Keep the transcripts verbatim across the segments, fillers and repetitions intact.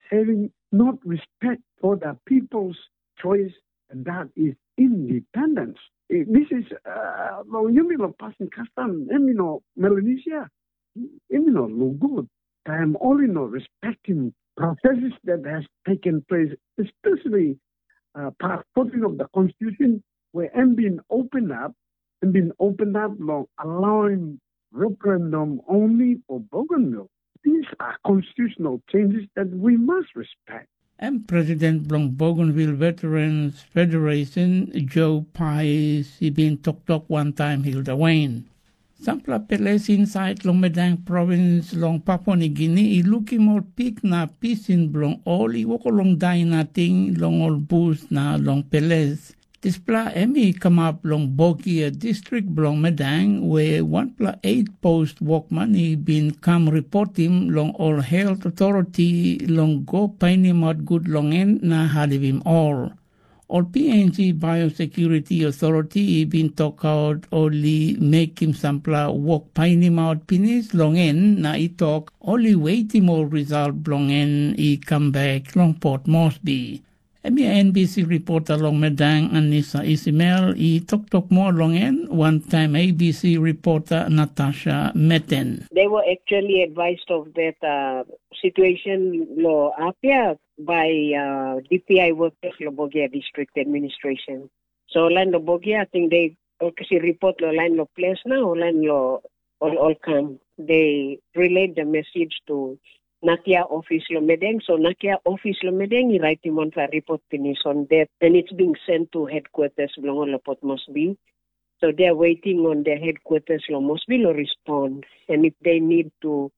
having not respect for the people's choice, and that is independence. This is, uh, you know, passing custom, you know, Melanesia, you know, no good. I am only not respecting processes that has taken place, especially uh, part fourteen of the Constitution, where I'm being opened up, and being opened up, long, allowing referendum only for Bougainville. These are constitutional changes that we must respect. And President Blong Bougainville Veterans Federation, Joe Pies, he been talk talk one time, Hilda Wayne. Sampla peles inside long Medang province long Papua New Guinea, i looking more pig na pisin blong all i woko long dai nating long all boost na long peles. Displa emi come up long Bogia district blong Medang where one pla eight post workman he been come report him long all health authority long go paini mod good long end na halivim him all. All P N G Biosecurity Authority he been talk out only make him sampla work paini mod pinis long end na I talk only waiting more result long end he come back long Port Moresby. Emi N B C reporter long Medang Anissa Ismail i talk talk more long end one time A B C reporter Natasha Metten. They were actually advised of that uh, situation law appear by uh, D P I workers lo Bogia District Administration. So line lo Bogia I think they kasi report lo line lo place na o line lo all all come. They relayed the message to Nakia office lo Medang, so Nakia office lo Medang, he write him on for report finish on that, and it's being sent to headquarters belong lo Port Moresby. So they're waiting on their headquarters lo Moresby lo respond, and if they need to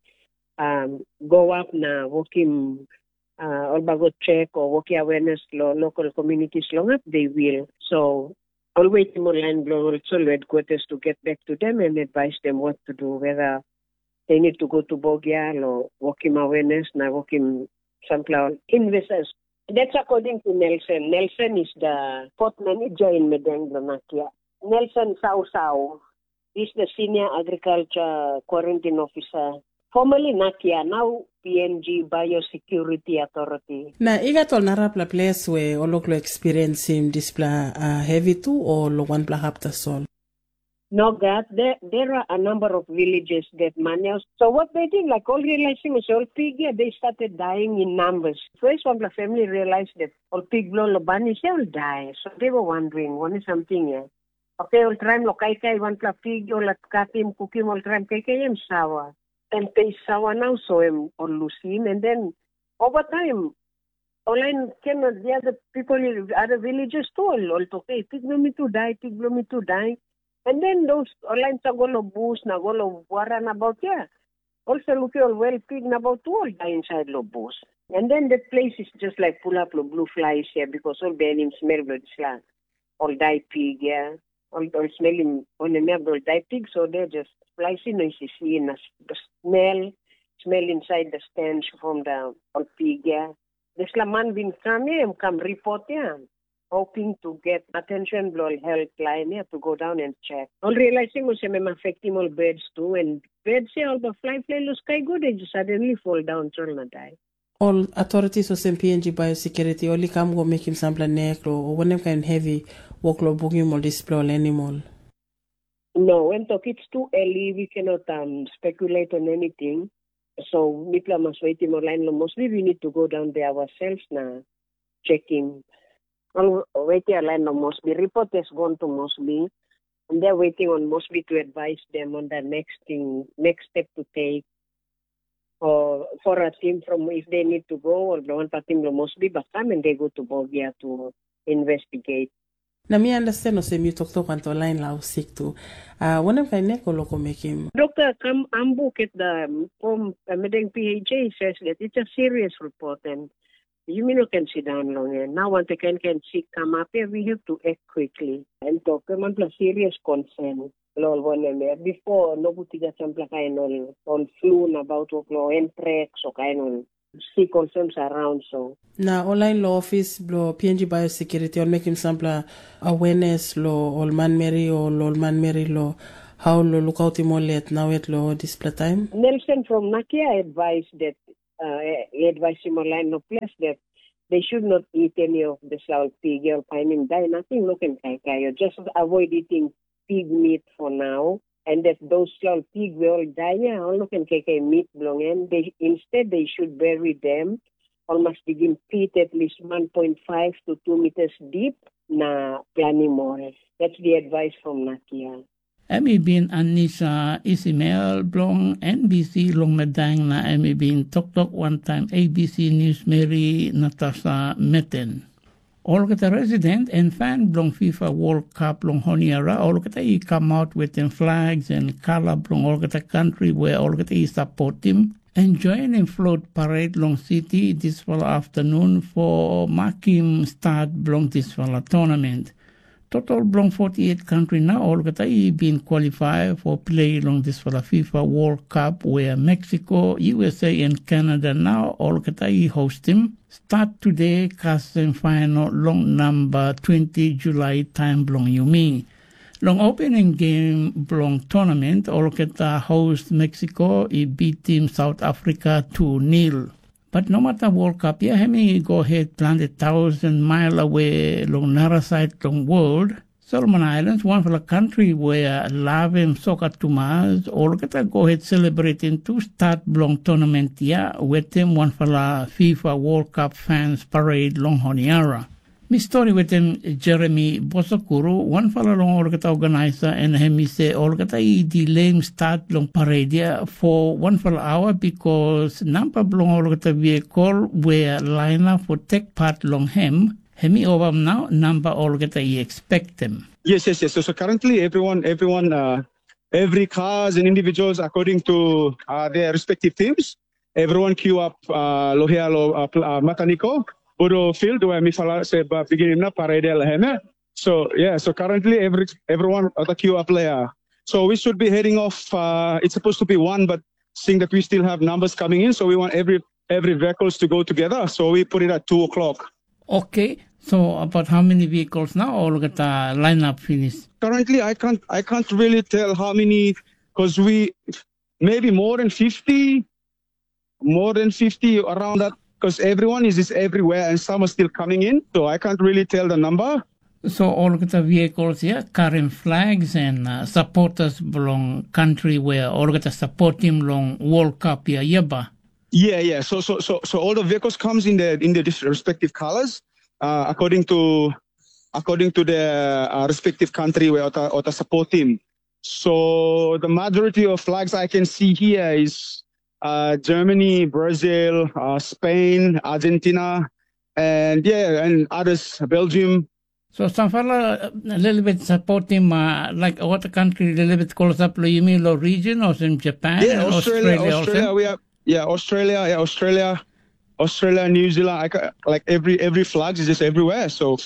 um, go up na working uh, all bago check or working awareness lo local communities long up, they will. So I'll wait more line belong also headquarters to get back to them and advise them what to do, whether they need to go to Bogia or working awareness, now working some cloud investors. That's according to Nelson. Nelson is the port manager in Medang Nakia. Nelson Sao Sao is the senior agriculture quarantine officer. Formerly Nakia, now P N G Biosecurity Authority. Na igatol narapla place where oloklo experience him display uh, heavy too or lo one pla hapta sol. No, God, there, there are a number of villages that manage. So what they did, like all realizing was all pig, yeah, they started dying in numbers. First one, the family realized that all pig blow lobani, they will die. So they were wondering, what is something, yeah? Okay, all time, lo kai kai, one pla pig, all at katim, cooking, all time, kai kai, and sour. And they sour now, so I'm on Lucine. And then over time, all I cannot, the other people in other villages too, all okay, pig blow me to die, pig blow me to die. And then those online sa golo boost na golo waran about yeah. Also look all well pig na about all die inside lo boost. And then that place is just like pull up lo blue flies here because all benim smell blood slang. All die pig, yeah. All, all smelling on the map all die pig, so they're just slicing no see in the smell, smell inside the stench from the all pig, yeah. The slaman bin come here, come report yeah. Hoping to get attention blow helpline yeah, to go down and check. All realizing was may affecting all birds too, and birds say all the fly fly lo sky good they just suddenly fall down till not die. All authorities of P N G Biosecurity only come go make him sample neck or when kind heavy workload booking or display or animal. No, when talk it's too early, we cannot um speculate on anything. So people must wait in line mostly we need to go down there ourselves now, checking. Well, waiting line on Moresby. Report has gone to Moresby, and they're waiting on Moresby to advise them on the next thing, next step to take, or for a team from if they need to go or one team from Moresby, but come and they go to Bogia to investigate. Na me understand no say me talk to kwanto line la sick too. Uh, one of my neck or loco make him. Doctor Kam Ambuk at the home Medang P H A says that it's a serious report and. You mean you can sit down long and now when the can can see come up here, we have to act quickly and talk about a serious concern. Before nobody got some kind on on flu about anthrax or kind of see concerns around so. Now online law office blow P N G Biosecurity or make him sample awareness law all man Mary or all man Mary law. How lo look out him all let now at law display time? Nelson from Nakia advised that uh, advise him online no place that they should not eat any of the sour pig or pining die, nothing looking like I just avoid eating pig meat for now. And that those sour pig will die, yeah, all looking like meat belong and they instead they should bury them almost begin pit at least one point five to two meters deep na planimore. That's the advice from Nakia. Emi bin Anissa Ismail blong N B C long medang na emi bin tok tok one time A B C News Mary Natasha Meten. All kata resident and fan blong FIFA World Cup long Honiara, all kata I come out with them flags and color blong all kata country where all kata I support him. And join in float parade long city this fall afternoon for marking start blong this fall tournament. Total blong forty-eight country now all kata I been qualified for play long this fall FIFA World Cup where Mexico, U S A and Canada now all kata I host him. Start today casting final long number twenty July time blong Yumi. Long opening game blong tournament, Olketa host Mexico, I beat team South Africa two nil. But no matter World Cup, yeah, me go ahead plant a thousand mile away long narrow side long world. Solomon Islands, one for the country where love and soccer to Mars, Olketa go ahead celebrating two start blong tournament, yeah, with them one for the FIFA World Cup fans parade long Honiara. My story with him, Jeremy Bosokuru, one fellow long Olgata organizer, and him say Olgata I delay start long parade for one fellow hour because number long Olgata vehicle where liner for take part long him. Hemi over now number Olgata I expect them. Yes, yes, yes. So, so currently everyone, everyone, uh, every cars and individuals according to uh, their respective teams, everyone queue up uh, Lohia lo uh, uh, Mataniko. Udo field where misala se beginning na parade lahena. So yeah, so currently every everyone at the queue up there. So we should be heading off. Uh, it's supposed to be one, but seeing that we still have numbers coming in, so we want every every vehicles to go together. So we put it at two o'clock. Okay. So about how many vehicles now all got a lineup finished? Currently, I can't I can't really tell how many because we maybe more than fifty, more than fifty around that. Because everyone is just everywhere and some are still coming in. So I can't really tell the number. So all of the vehicles, yeah, carrying flags and uh, supporters belong country where all of the support team long World Cup, yeah, yeba. Yeah, yeah. So, so, so, so all the vehicles comes in the in the respective colors, uh, according to according to the uh, respective country where the, or the support team. So the majority of flags I can see here is Uh, Germany, Brazil, uh, Spain, Argentina, and yeah, and others, Belgium. So some fella a little bit supporting uh, like what country a little bit calls up, you mean the region or in Japan? Yeah, Australia, Australia, Australia also? we have, yeah, Australia, yeah, Australia, Australia, New Zealand, I, like every, every flag is just everywhere, so.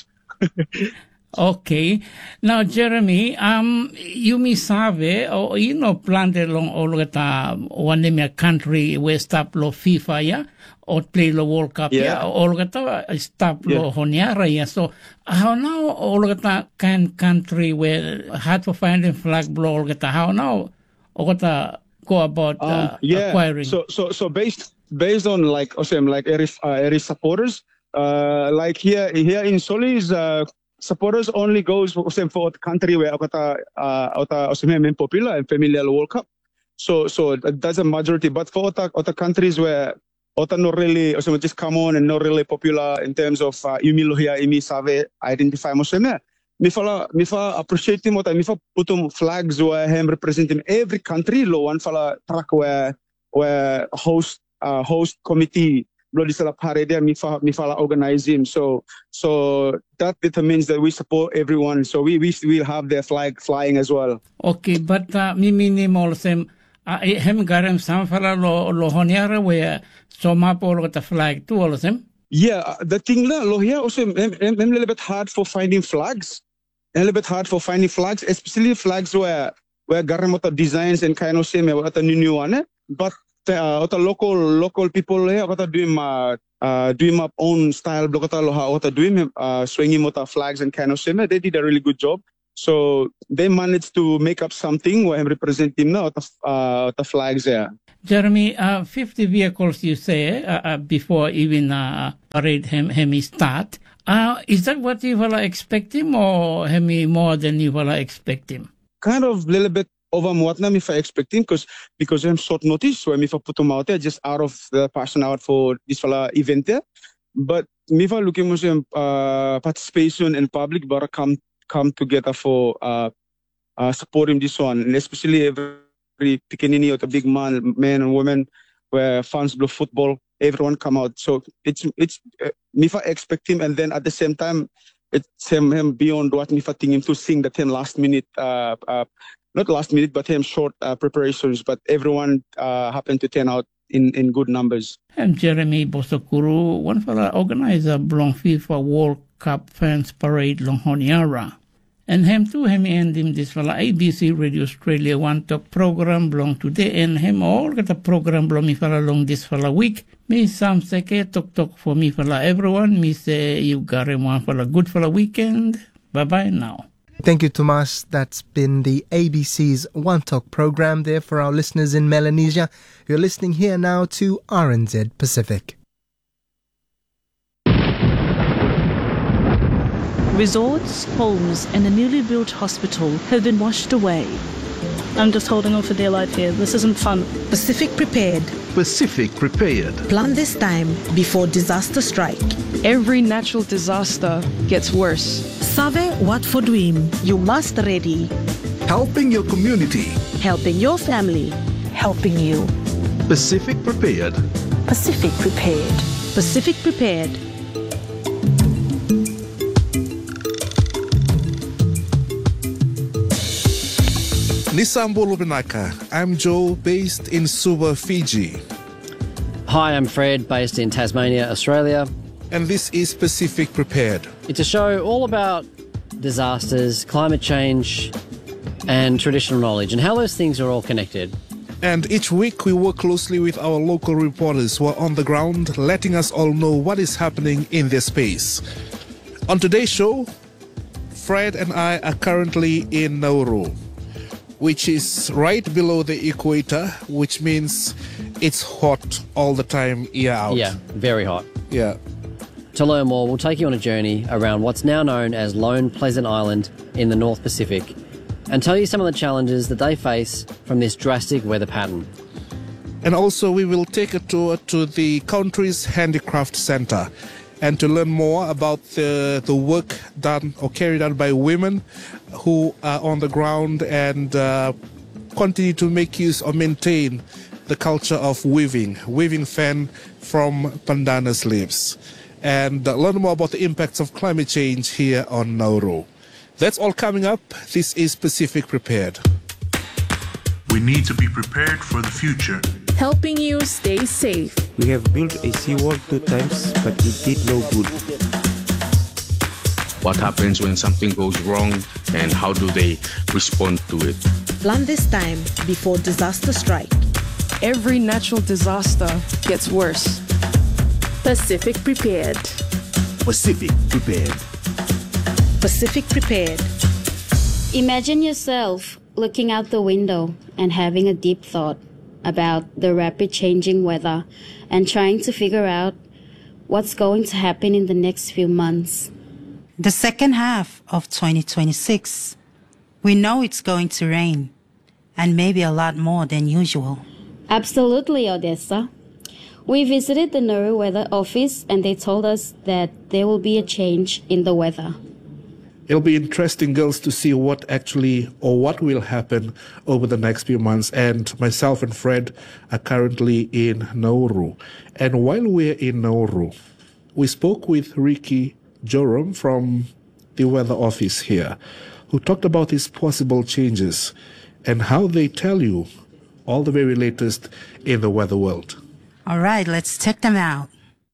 Okay. Now, Jeremy, um, you me save, or you know, planted long all the one name country where stop lo FIFA, yeah, or play the World Cup, yeah, all the stop lo Honiara, yeah. So, how now all the kind country where hard to find a flag blow all the how now, or the go about uh, um, yeah. acquiring? So, so, so based based on like awesome, like area uh, area supporters, uh, like here here in Solis, uh. Supporters only goes for for the country where kata uh ota osme popular and familiar World Cup. So so that's a majority. But for other other countries where ota not really osme just come on and not really popular in terms of uh, imilohia imi save identify mosme. Mifala mifa appreciate him ota mifa putum flags where him representing every country lo one fala track where where host uh, host committee. Mifala organize him. So so that determines that we support everyone. So we we will have their flag flying as well. Okay, but uh, me minimal sem hem garam some fala lo lo honiara where so map all the flag too all of them. Yeah, the thing la lo here also a little bit hard for finding flags. A little bit hard for finding flags, especially flags where where garam designs and kind of same what a new one. But Uh, the local local people here, what are doing uh, uh doing my own style, what are doing uh swinging with flags and kind of same. They did a really good job. So they managed to make up something where I'm representing now the uh the flags there. Jeremy, uh, fifty vehicles you say uh, uh, before even uh, parade hem, hemi start. Uh, is that what you were expecting or hemi more than you were expecting? Kind of a little bit over what na if I expecting because because I'm short notice, so if I put them out there just out of the passion out for this fella event there. But if I looking at uh, participation in public, but come come together for uh, uh, supporting this one, and especially every pequenini or the big man, men and women, where fans blow football, everyone come out. So it's it's uh, Mifa expect him, and then at the same time, it's him, him beyond what Mifa think him to sing that him last minute, uh, uh, not last minute, but him short uh, preparations. But everyone uh, happened to turn out in, in good numbers. I'm Jeremy Bosokuru, one for the organizer belong FIFA World Cup Fans Parade long Honiara. And him too, him and him this fella A B C Radio Australia One Talk program belong today, and him all get a program belong me fella long this fella week. Me some seke talk talk for me fella everyone. Me say you got him one fella good fella weekend. Bye bye now. Thank you, Tomas. That's been the A B C's One Talk program there for our listeners in Melanesia. You're listening here now to R N Z Pacific. Resorts, homes and a newly built hospital have been washed away. I'm just holding on for dear life here. This isn't fun. Pacific Prepared. Pacific Prepared. Plan this time before disaster strike. Every natural disaster gets worse. Save Watford Wim. You must ready. Helping your community. Helping your family. Helping you. Pacific Prepared. Pacific Prepared. Pacific Prepared. Nisambo Lubinaka. I'm Joe, based in Suva, Fiji. Hi, I'm Fred, based in Tasmania, Australia. And this is Pacific Prepared. It's a show all about disasters, climate change, and traditional knowledge, and how those things are all connected. And each week we work closely with our local reporters who are on the ground, letting us all know what is happening in their space. On today's show, Fred and I are currently in Nauru, which is right below the equator, which means it's hot all the time, year out. Yeah, very hot. Yeah. To learn more, we'll take you on a journey around what's now known as Lone Pleasant Island in the North Pacific, and tell you some of the challenges that they face from this drastic weather pattern. And also we will take a tour to the country's handicraft centre, and to learn more about the, the work done or carried out by women who are on the ground and uh, continue to make use or maintain the culture of weaving, weaving fan from Pandana slaves, and uh, learn more about the impacts of climate change here on Nauru. That's all coming up. This is Pacific Prepared. We need to be prepared for the future. Helping you stay safe. We have built a seawall two times, but it did no good. What happens when something goes wrong and how do they respond to it? Plan this time before disaster strike. Every natural disaster gets worse. Pacific Prepared. Pacific Prepared. Pacific Prepared. Imagine yourself looking out the window and having a deep thought about the rapid changing weather and trying to figure out what's going to happen in the next few months. The second half of twenty twenty-six, we know it's going to rain, and maybe a lot more than usual. Absolutely, Odessa. We visited the Nauru Weather Office and they told us that there will be a change in the weather. It'll be interesting, girls, to see what actually or what will happen over the next few months. And myself and Fred are currently in Nauru. And while we're in Nauru, we spoke with Ricky Joram from the weather office here, who talked about these possible changes and how they tell you all the very latest in the weather world. All right, let's check them out.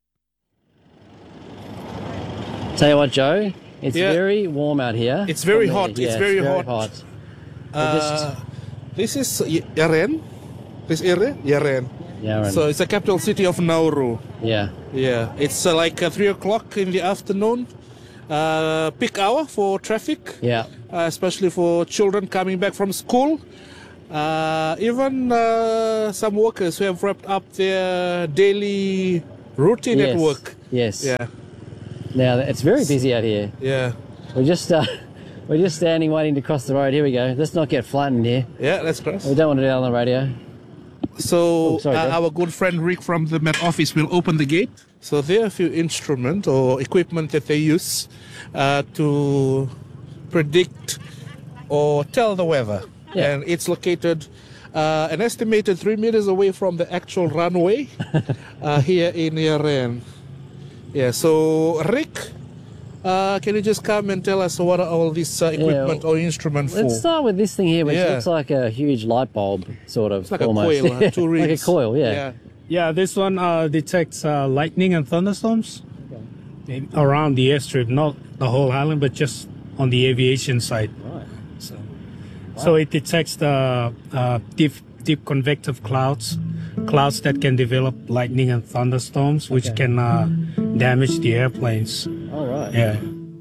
Tell you what, Joe. It's yeah. very warm out here. It's very hot. Yeah, it's very, it's very hot. hot. Uh, just... This is Yaren. This is Yaren. Yaren. So it's the capital city of Nauru. Yeah. Yeah. It's uh, like uh, three o'clock in the afternoon. Uh, peak hour for traffic. Yeah. Uh, especially for children coming back from school. Uh, even uh, some workers who have wrapped up their daily routine yes. at work. Yes. Yeah. Now it's very busy out here. Yeah. We're just uh, we're just standing waiting to cross the road. Here we go. Let's not get flattened here. Yeah, let's cross. We don't want to do it on the radio. So oh, sorry, uh, our good friend Rick from the Met Office will open the gate. So there are a few instruments or equipment that they use uh, to predict or tell the weather. Yeah. And it's located uh, an estimated three meters away from the actual runway uh, here in Yaren. Yeah, so Rick, uh, can you just come and tell us what are all these uh, equipment yeah, or instruments for? Let's start with this thing here, which yeah. looks like a huge light bulb, sort of. It's like almost. a coil, uh, two rings. Like a coil, yeah. Yeah, yeah this one uh, detects uh, lightning and thunderstorms okay. around the airstrip, not the whole island, but just on the aviation side. Right. So, wow. so it detects the uh, deep, deep convective clouds, clouds that can develop lightning and thunderstorms, which okay. can uh, damage the airplanes. All right. Yeah.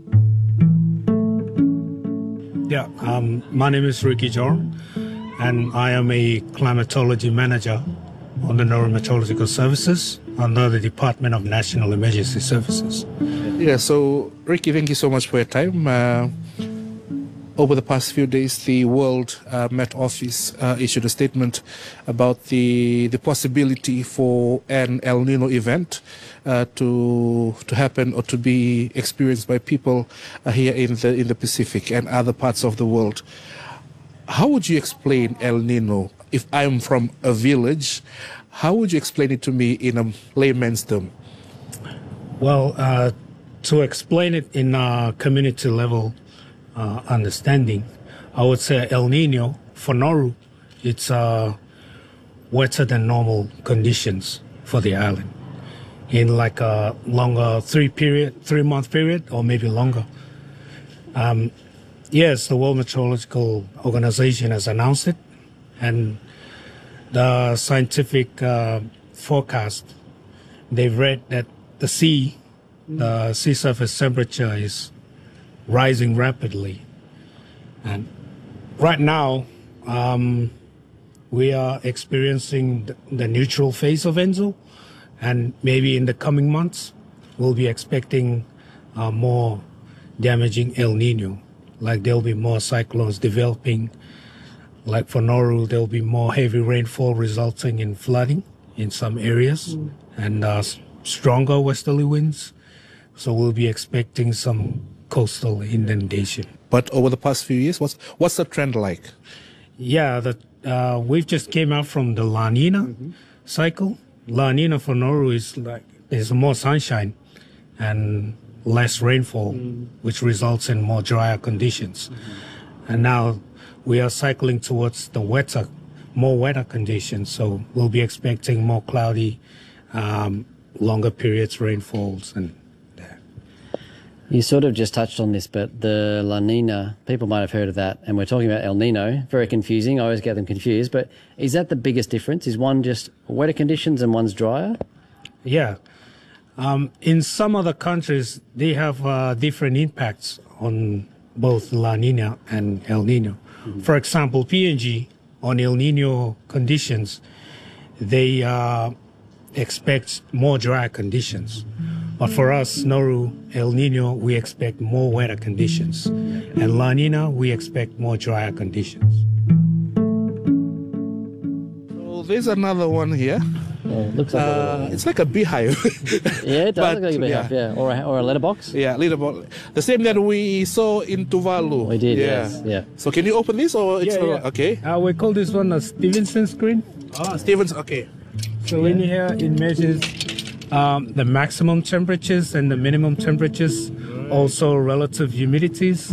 Yeah. Um, my name is Ricky Jorm, and I am a climatology manager on the Nauru Meteorological Services under the Department of National Emergency Services. Yeah. So, Ricky, thank you so much for your time. Uh, Over the past few days, the World uh, Met Office uh, issued a statement about the the possibility for an El Nino event uh, to to happen or to be experienced by people uh, here in the in the Pacific and other parts of the world. How would you explain El Nino? If I'm from a village, how would you explain it to me in a layman's term? Well, uh, to explain it in a community level. Uh, understanding, I would say El Nino for Nauru, it's uh, wetter than normal conditions for the island in like a longer three period, three month period, or maybe longer. Um, yes, the World Meteorological Organization has announced it, and the scientific uh, forecast, they've read that the sea, the sea surface temperature is rising rapidly, and right now um, we are experiencing the, the neutral phase of Enzo, and maybe in the coming months we'll be expecting uh, more damaging El Nino. Like there'll be more cyclones developing. Like for Nauru, there'll be more heavy rainfall resulting in flooding in some areas mm. and uh, stronger westerly winds. So we'll be expecting some coastal inundation. But over the past few years, what's what's the trend like? Yeah, the, uh, we've just came out from the La Nina mm-hmm. cycle. La Nina for Nauru is like there's more sunshine and less rainfall, mm. which results in more drier conditions. Mm-hmm. And now we are cycling towards the wetter, more wetter conditions. So we'll be expecting more cloudy, um, longer periods rainfalls and. You sort of just touched on this, but the La Nina, people might have heard of that, and we're talking about El Nino. Very confusing. I always get them confused. But is that the biggest difference? Is one just wetter conditions and one's drier? Yeah. Um, in some other countries, they have uh, different impacts on both La Nina and El Nino. Mm-hmm. For example, P N G, on El Nino conditions, they uh, expect more dry conditions. But for us, Nauru, El Nino, we expect more wetter conditions. And La Nina, we expect more drier conditions. So there's another one here. Yeah, it looks like uh, a, it's like a beehive. Yeah, it does but, look like a beehive, yeah. yeah. Or, a, or a letterbox. Yeah, letterbox. The same that we saw in Tuvalu. We did, yeah. yes. Yeah. So can you open this or it's yeah, not? Yeah. Okay. Uh, we call this one a Stevenson screen. Ah, Stevenson, okay. So in here, it measures um, the maximum temperatures and the minimum temperatures, also relative humidities.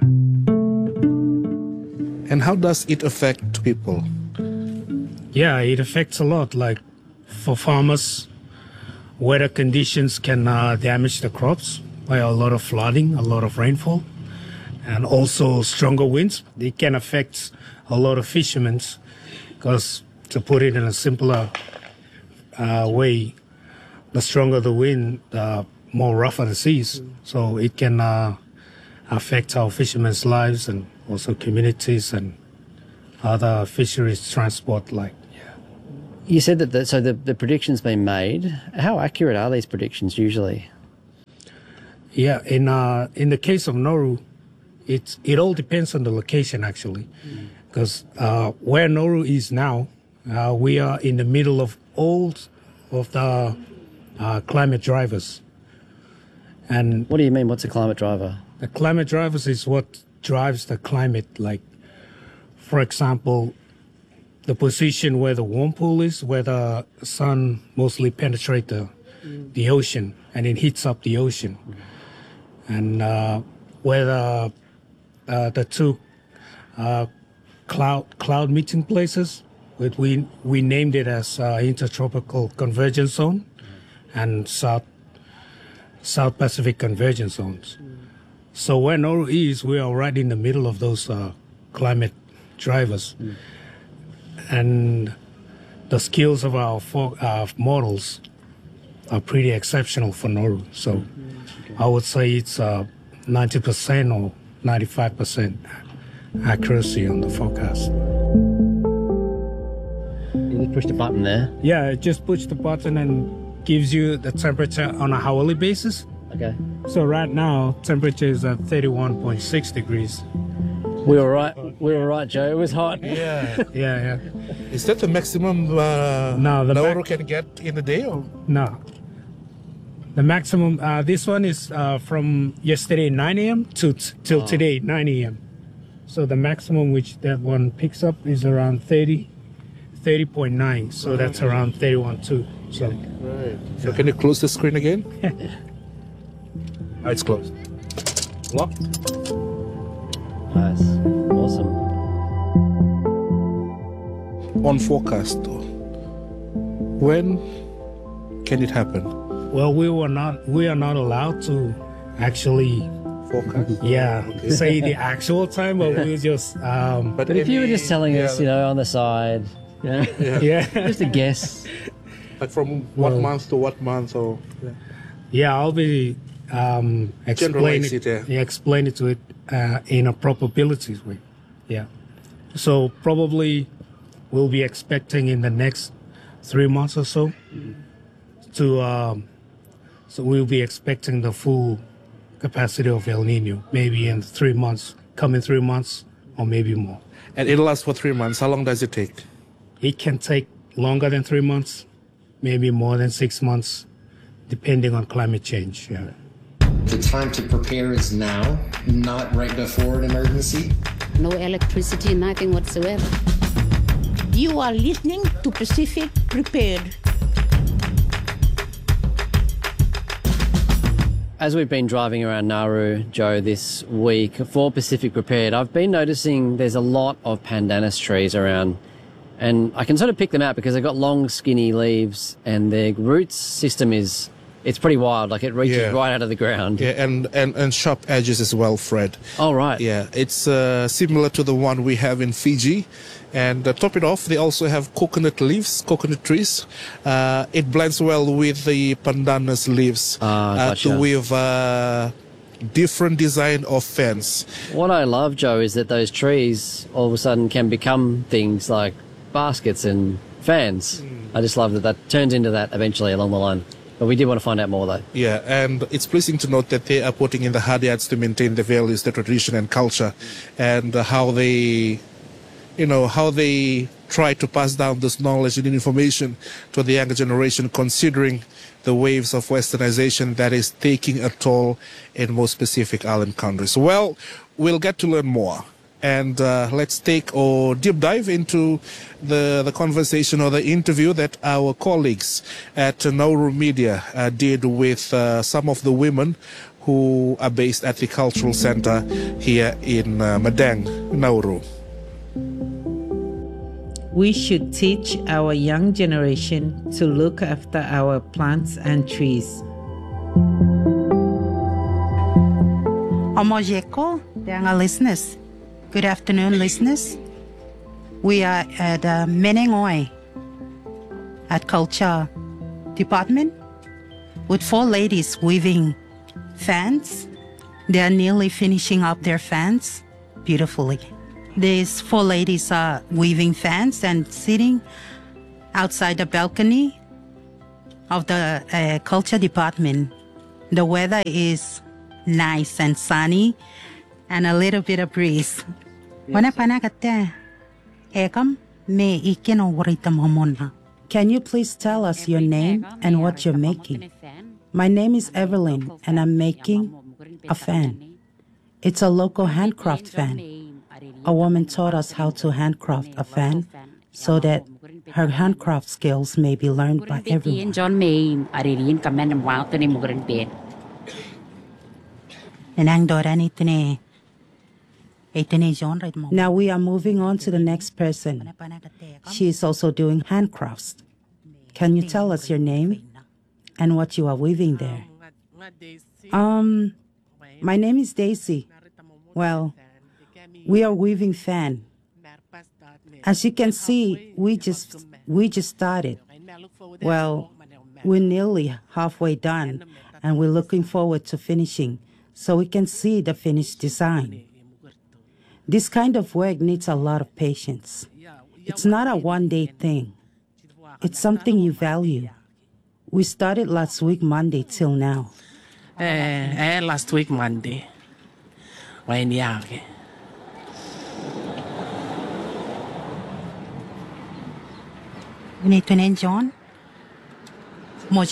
And how does it affect people? Yeah, it affects a lot. Like for farmers, weather conditions can uh, damage the crops by a lot of flooding, a lot of rainfall, and also stronger winds. They can affect a lot of fishermen because, to put it in a simpler uh, way, the stronger the wind, the more rougher the seas. So it can uh, affect our fishermen's lives and also communities and other fisheries transport like. You said that the, so the, the prediction's been made. How accurate are these predictions usually? Yeah, in uh, in the case of Nauru, it's it all depends on the location actually, because mm. uh, where Nauru is now, uh, we are in the middle of all of the uh, climate drivers. And what do you mean? What's a climate driver? The climate drivers is what drives the climate. Like, for example, the position where the warm pool is, where the sun mostly penetrates the, mm. the ocean, and it heats up the ocean. Mm. And uh, where the, uh, the two uh, cloud cloud meeting places, which we we named it as uh, Intertropical Convergence Zone mm. and South South Pacific Convergence Zones. Mm. So where Nauru is, we are right in the middle of those uh, climate drivers. Mm. And the skills of our for, uh, models are pretty exceptional for Nauru. So okay. I would say it's uh, ninety percent or ninety-five percent accuracy on the forecast. You just push the button there? Yeah, just push the button and gives you the temperature on a hourly basis. Okay. So right now, temperature is at thirty-one point six degrees. We were right. We were right, Joe. It was hot. Yeah, yeah, yeah. Is that the maximum uh, no, the Nauru mac- can get in a day? Or? No. The maximum. Uh, this one is uh, from yesterday nine a.m. to t- till oh. today nine a.m. So the maximum which that one picks up is around thirty, thirty point nine. So right. that's around thirty-one two. So. Right. So can you close the screen again? Oh, it's closed. Lock. Nice. Awesome. On forecast, though, when can it happen? Well, we were not. We are not allowed to actually forecast. Yeah, okay. Say the actual time, but we just. Um, but, but if you were just telling yeah. us, you know, on the side, yeah, yeah, yeah. just a guess. Like from what well, month to what month, or yeah, yeah I'll be um, explain it. it yeah. Yeah, explain it to it. Uh, in a probabilities way, yeah. So probably we'll be expecting in the next three months or so mm-hmm. to. Um, so we'll be expecting the full capacity of El Nino, maybe in three months, coming three months, or maybe more. And it'll last for three months. How long does it take? It can take longer than three months, maybe more than six months, depending on climate change. Yeah. The time to prepare is now, not right before an emergency. No electricity, nothing whatsoever. You are listening to Pacific Prepared. As we've been driving around Nauru, Joe, this week for Pacific Prepared, I've been noticing there's a lot of pandanus trees around. And I can sort of pick them out because they've got long, skinny leaves and their root system is... It's pretty wild, like it reaches yeah. right out of the ground. Yeah, and, and, and sharp edges as well, Fred. Oh, right. Yeah, it's uh, similar to the one we have in Fiji. And uh, top it off, they also have coconut leaves, coconut trees. Uh, it blends well with the pandanus leaves ah, gotcha. uh, to weave uh, different design of fence. What I love, Joe, is that those trees all of a sudden can become things like baskets and fans. Mm. I just love that that turns into that eventually along the line. But we did want to find out more, though. Yeah, and it's pleasing to note that they are putting in the hard yards to maintain the values, the tradition and culture, and uh, how they, you know, how they try to pass down this knowledge and information to the younger generation, considering the waves of westernization that is taking a toll in most Pacific Island countries. Well, we'll get to learn more. And uh, let's take a deep dive into the, the conversation or the interview that our colleagues at Nauru Media uh, did with uh, some of the women who are based at the Cultural Center here in uh, Madang, Nauru. We should teach our young generation to look after our plants and trees. Omojeko, young listeners. Good afternoon, listeners. We are at uh, Menengoe at Culture Department with four ladies weaving fans. They are nearly finishing up their fans beautifully. These four ladies are weaving fans and sitting outside the balcony of the uh, culture department. The weather is nice and sunny and a little bit of breeze. Can you please tell us your name and what you're making? My name is Evelyn and I'm making a fan. It's a local handcraft fan. A woman taught us how to handcraft a fan so that her handcraft skills may be learned by everyone. Now we are moving on to the next person. She is also doing handcrafts. Can you tell us your name and what you are weaving there? Um, my name is Daisy. Well, we are weaving fan. As you can see, we just we just started. Well, we're nearly halfway done, and we're looking forward to finishing so we can see the finished design. This kind of work needs a lot of patience. It's not a one-day thing. It's something you value. We started last week Monday till now. Eh, eh last week Monday. When yeah, okay. John? Now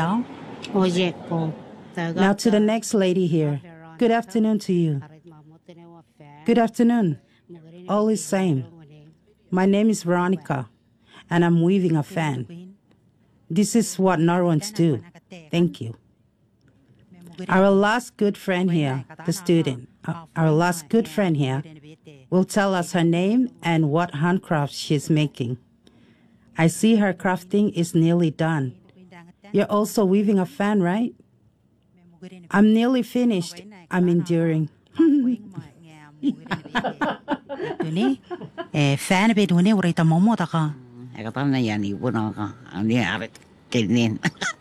to the next lady here. Good afternoon to you. Good afternoon. All is same. My name is Veronica, and I'm weaving a fan. This is what Norwans do. Thank you. Our last good friend here, the student, uh, our last good friend here, will tell us her name and what handcraft she's making. I see her crafting is nearly done. You're also weaving a fan, right? I'm nearly finished. I'm enduring. fan be dune uri ta momo ta ka e ka na ya ni buno ka ani are kenin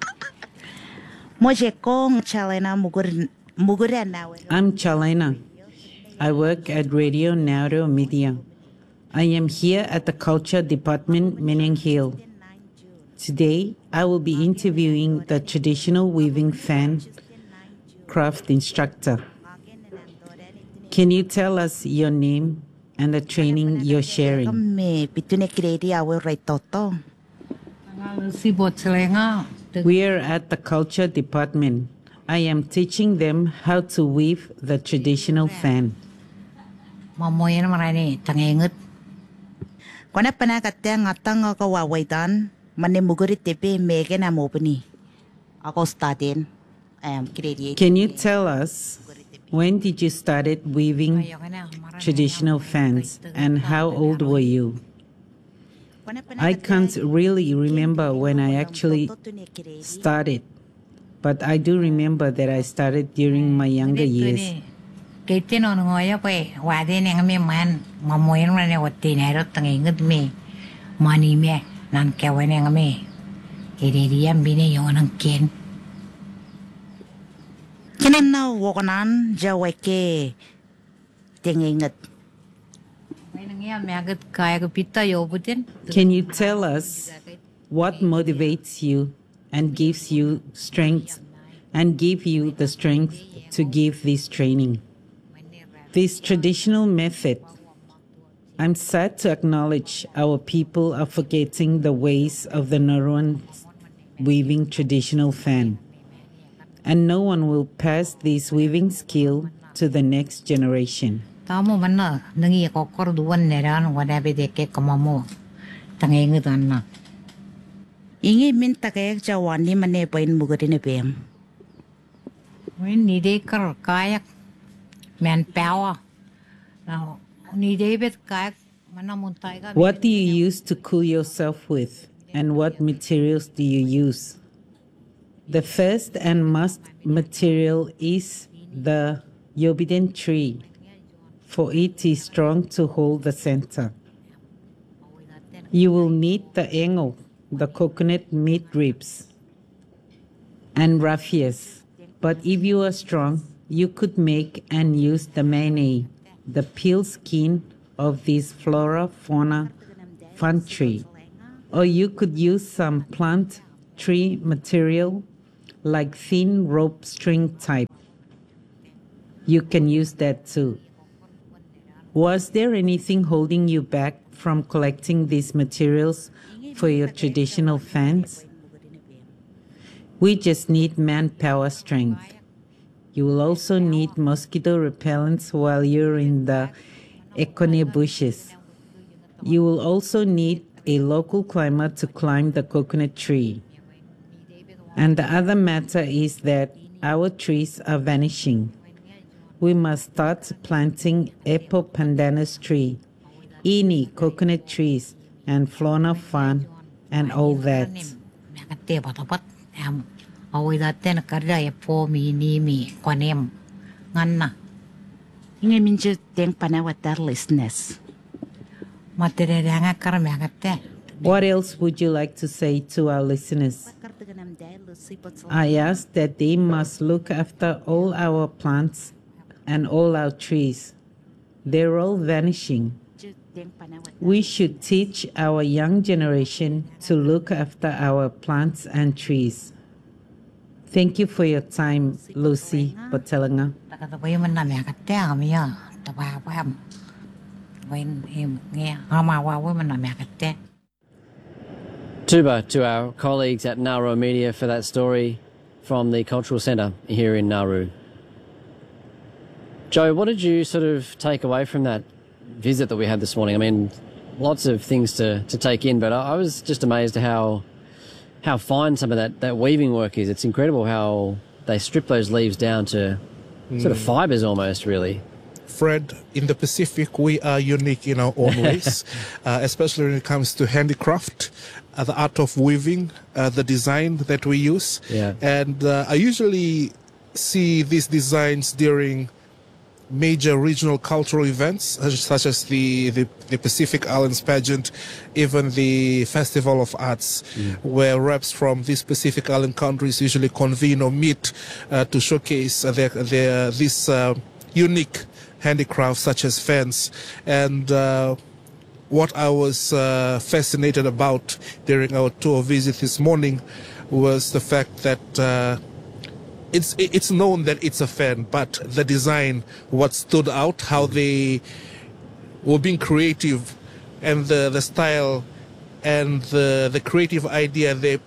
mo je kong chalena mugur mugur na. I'm Chalena. I work at Radio Nauru Media. I am here at the Culture Department, Meneng Hill. Today, I will be interviewing the traditional weaving fan craft instructor. Can you tell us your name and the training you're sharing? We are at the Culture Department. I am teaching them how to weave the traditional fan. Kona pana katea ngatanga ka wawaitan mane muguri tepe mege na mopani ako started um create. Can you tell us when did you started weaving traditional fans and how old were you? I can't really remember when I actually started, but I do remember that I started during my younger years. Kita no ngoya kwe wade neng me man mamoyen rane wati ne ro tangi ngut me mani me nan kewe neng me idiriam bine yon nang ken kenen na wokonan jawe ke tingi ngut. Can you tell us what motivates you and gives you strength and give you the strength to give this training? This traditional method, I'm sad to acknowledge our people are forgetting the ways of the Nauruan weaving traditional fan. And no one will pass this weaving skill to the next generation. Tamu mana nengi kokor duan neran wadabe deke kamamu tangi ngudana. Ingi minta kayak jawani mane pain mugadine pem. When ni dekar kayak manpower. Now, what do you use to cool yourself with, and what materials do you use? The first and must material is the yobiden tree, for it is strong to hold the center. You will need the engo, the coconut meat ribs, and raffias. But if you are strong, you could make and use the mane, the peel skin of this flora fauna fun tree. Or you could use some plant tree material like thin rope string type. You can use that too. Was there anything holding you back from collecting these materials for your traditional fans? We just need manpower strength. You will also need mosquito repellents while you're in the Ekone bushes. You will also need a local climber to climb the coconut tree. And the other matter is that our trees are vanishing. We must start planting Epo pandanus tree, Ini coconut trees, and Flona fan, and all that. Awi daten karda ya po mi ni mi konem nganna inge minje teng panawatar listeners matere ranga karme agate. What else would you like to say to our listeners? I ask that they must look after all our plants and all our trees. They're all vanishing. We should teach our young generation to look after our plants and trees. Thank you for your time, Lucy Botelanga. Tuba to our colleagues at Nauru Media for that story from the Cultural Centre here in Nauru. Joe, what did you sort of take away from that visit that we had this morning? I mean, lots of things to, to take in, but I, I was just amazed at how how fine some of that, that weaving work is. It's incredible how they strip those leaves down to mm. sort of fibres almost, really. Fred, in the Pacific, we are unique in our own ways, uh, especially when it comes to handicraft, uh, the art of weaving, uh, the design that we use. Yeah. And uh, I usually see these designs during major regional cultural events, such as the, the, the Pacific Islands pageant, even the Festival of Arts, mm. where reps from these Pacific Island countries usually convene or meet uh, to showcase their, their, this uh, unique handicrafts such as fans. And uh, what I was uh, fascinated about during our tour visit this morning was the fact that uh, It's it's known that it's a fan, but the design, what stood out, how they were being creative, and the, the style and the the creative idea they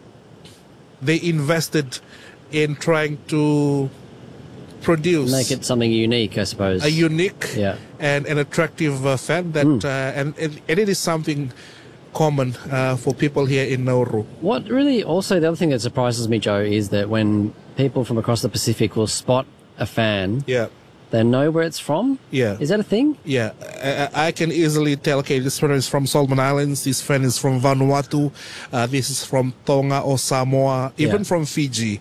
they invested in trying to produce, make it something unique, I suppose. A unique yeah. and an attractive uh, fan that mm. uh, and, and and it is something common uh, for people here in Nauru. What really also, the other thing that surprises me, Joe, is that when people from across the Pacific will spot a fan, yeah, they know where it's from? Yeah. Is that a thing? Yeah. I, I can easily tell, okay, this fan is from Solomon Islands, this fan is from Vanuatu, uh, this is from Tonga or Samoa, even yeah. from Fiji.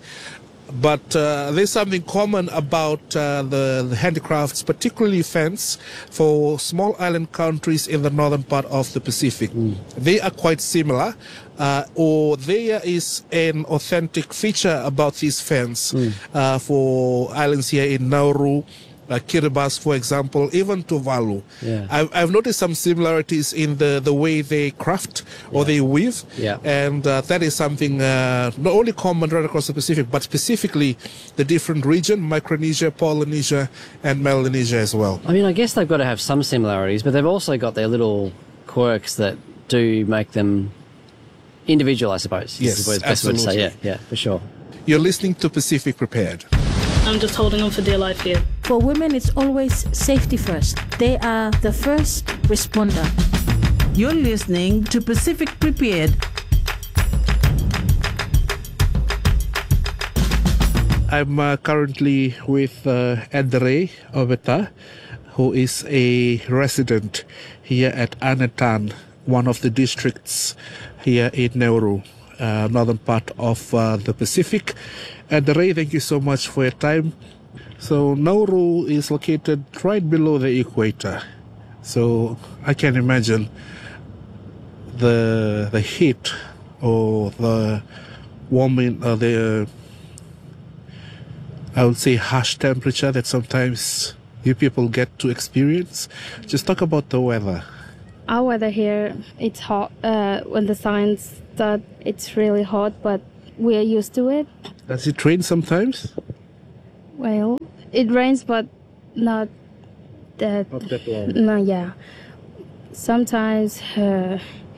But uh, there's something common about uh, the, the handicrafts, particularly fans, for small island countries in the northern part of the Pacific. Mm. They are quite similar, uh, or there is an authentic feature about these fans mm. uh, for islands here in Nauru, uh, Kiribati, for example, even Tuvalu. Yeah. I've, I've noticed some similarities in the, the way they craft or yeah. they weave. Yeah. And uh, that is something uh, not only common right across the Pacific, but specifically the different region, Micronesia, Polynesia, and Melanesia as well. I mean, I guess they've got to have some similarities, but they've also got their little quirks that do make them individual, I suppose. Yes, is the best absolutely. way to say. Yeah, yeah, for sure. You're listening to Pacific Prepared. I'm just holding on for dear life here. For women, it's always safety first. They are the first responder. You're listening to Pacific Prepared. I'm uh, currently with uh, Edere Obeta, who is a resident here at Anetan, one of the districts here in Nauru, uh, northern part of uh, the Pacific. Edere, thank you so much for your time. So Nauru is located right below the equator. So I can imagine the the heat or the warming, or the I would say harsh temperature that sometimes you people get to experience? Just talk about the weather. Our weather here, it's hot. Uh, when the sun starts, it's really hot, but we are used to it. Does it rain sometimes? Well, it rains, but not that. Not that long. No, yeah. Sometimes uh,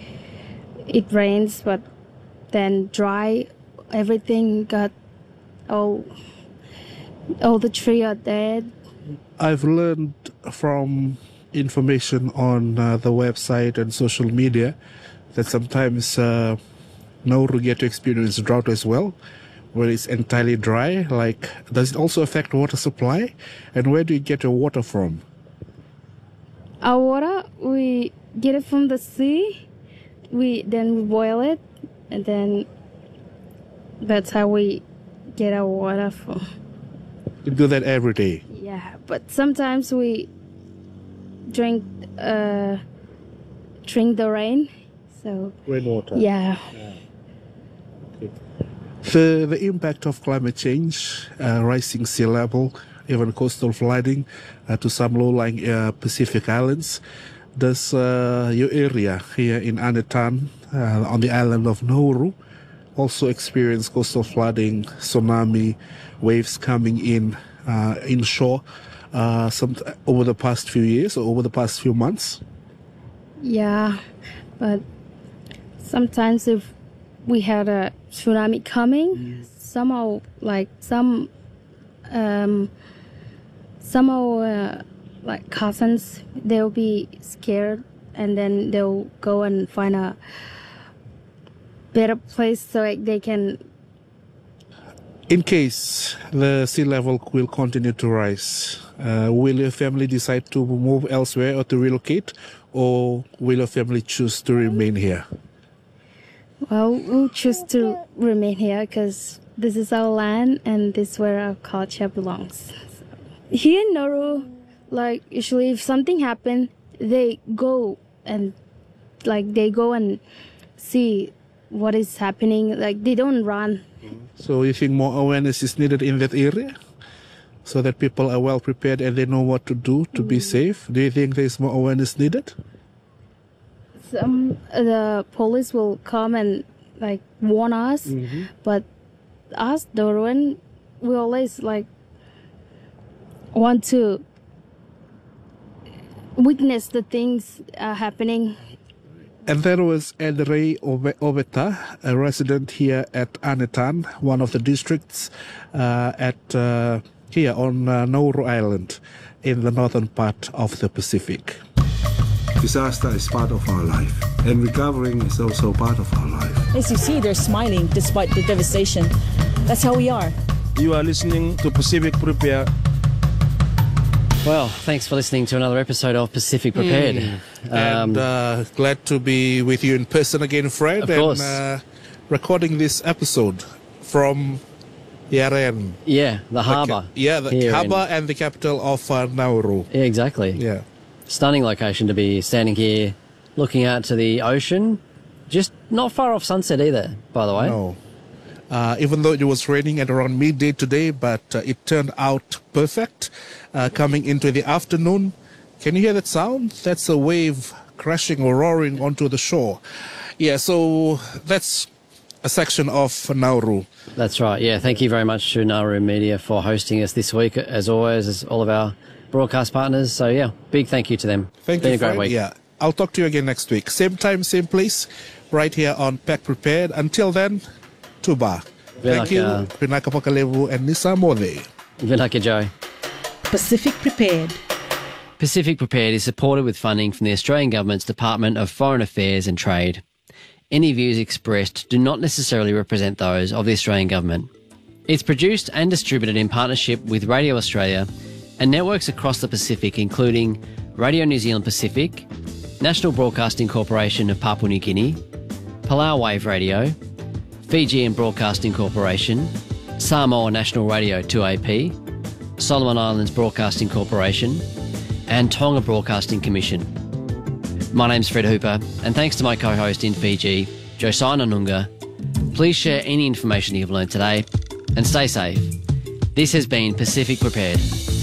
it rains, but then dry. Everything got all. All the trees are dead. I've learned from information on uh, the website and social media that sometimes uh, Nauru get to experience drought as well, where it's entirely dry. Like, does it also affect water supply? And where do you get your water from? Our water, we get it from the sea. We then we boil it, and then that's how we get our water from. You do that every day? Yeah, but sometimes we drink uh, drink the rain. So rainwater. Yeah. yeah. Okay. The the impact of climate change, uh, rising sea level, even coastal flooding uh, to some low-lying uh, Pacific islands. Does uh, your area here in Anetan, uh, on the island of Nauru, also experience coastal flooding, tsunami, waves coming in uh, inshore uh, some over the past few years or over the past few months? Yeah, but sometimes if we had a tsunami coming, mm. somehow like some um, somehow uh, like cousins, they'll be scared and then they'll go and find a better place so like, they can. In case the sea level will continue to rise, uh, will your family decide to move elsewhere or to relocate, or will your family choose to remain here? Well, we'll choose to remain here because this is our land and this is where our culture belongs. So, here in Nauru, like usually if something happens, they go and like they go and see what is happening. Like they don't run. So you think more awareness is needed in that area, so that people are well prepared and they know what to do to mm. be safe? Do you think there is more awareness needed? Some the police will come and like warn us, mm-hmm. but us, the Nauruan, we always like want to witness the things uh, happening. And there was Edrei Obeta, a resident here at Anetan, one of the districts uh, at uh, here on uh, Nauru Island in the northern part of the Pacific. Disaster is part of our life, and recovering is also part of our life. As you see, they're smiling despite the devastation. That's how we are. You are listening to Pacific Prepared. Well, thanks for listening to another episode of Pacific Prepared. Mm. Um, and uh, glad to be with you in person again, Fred. Of course. And uh, recording this episode from Yaren. Yeah, the harbour. The, yeah, the harbour in... and the capital of uh, Nauru. Yeah, exactly. Yeah. Stunning location to be standing here, looking out to the ocean. Just not far off sunset either, by the way. No. Uh, even though it was raining at around midday today, but uh, it turned out perfect. Uh, coming into the afternoon, can you hear that sound? That's a wave crashing or roaring onto the shore. Yeah, so that's a section of Nauru. That's right. Yeah, thank you very much to Nauru Media for hosting us this week, as always, as all of our broadcast partners. So yeah, big thank you to them. Thank Been you. a great Fred. week. Yeah, I'll talk to you again next week. Same time, same place, right here on Pack Prepared. Until then, Tuba. Thank you. Pinaka Pakalevu and Nisa Mode. Vinaka Joe. Pacific Prepared. Pacific Prepared is supported with funding from the Australian Government's Department of Foreign Affairs and Trade. Any views expressed do not necessarily represent those of the Australian Government. It's produced and distributed in partnership with Radio Australia and networks across the Pacific, including Radio New Zealand Pacific, National Broadcasting Corporation of Papua New Guinea, Palau Wave Radio, Fijian Broadcasting Corporation, Samoa National Radio two A P, Solomon Islands Broadcasting Corporation, and Tonga Broadcasting Commission. My name's Fred Hooper, and thanks to my co-host in Fiji, Josiah Nanunga. Please share any information you've learned today, and stay safe. This has been Pacific Prepared.